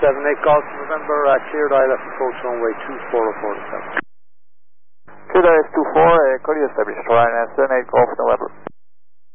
78 Golf November, cleared ILS approach runway 24 47. Cleared ILS 24, clear established, Ryanair 78 Golf November.